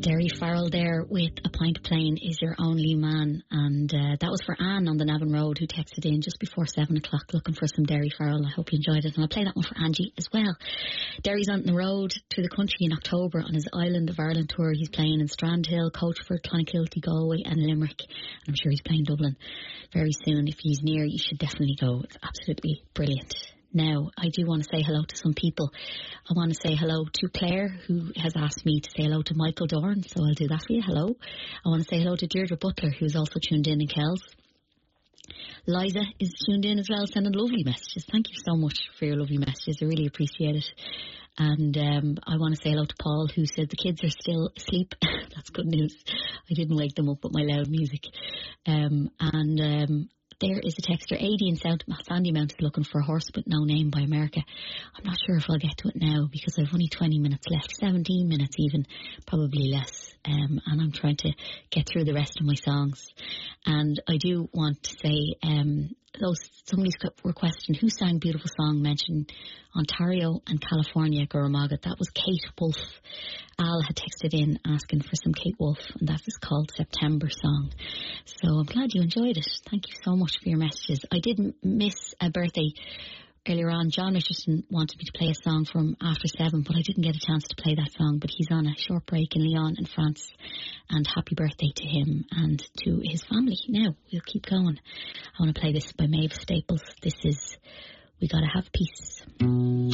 Derry Farrell there with A Pint of Plain Is Your Only Man, and that was for Anne on the Navan Road, who texted in just before 7 o'clock looking for some Derry Farrell. I hope you enjoyed it, and I'll play that one for Angie as well. Derry's on the road to the country in October on his Island of Ireland tour. He's playing in Strandhill, Coachford, Clonakilty, Galway and Limerick, and I'm sure he's playing Dublin very soon. If he's near, you should definitely go. It's absolutely brilliant. Now, I do want to say hello to some people. I want to say hello to Claire, who has asked me to say hello to Michael Dorn, so I'll do that for you. Hello. I want to say hello to Deirdre Butler, who's also tuned in Kells. Liza is tuned in as well, sending lovely messages. Thank you so much for your lovely messages. I really appreciate it. And I want to say hello to Paul, who said the kids are still asleep. That's good news. I didn't wake them up with my loud music. There is a texter, 80 in South Sandymount, is looking for a horse with no name by America. I'm not sure if I'll get to it now because I've only 20 minutes left, 17 minutes even, probably less. And I'm trying to get through the rest of my songs. And I do want to say, somebody's requesting who sang Beautiful Song, mentioned Ontario and California, Guramagat. That was Kate Wolf. Al had texted in asking for some Kate Wolf, and that is called September Song. So I'm glad you enjoyed it. Thank you so much for your messages. I did miss a birthday earlier on. John Richardson wanted me to play a song from after 7, but I didn't get a chance to play that song. But he's on a short break in Lyon in France, and happy birthday to him and to his family. Now, we'll keep going. I want to play this by Maeve Staples. This is We Gotta Have Peace.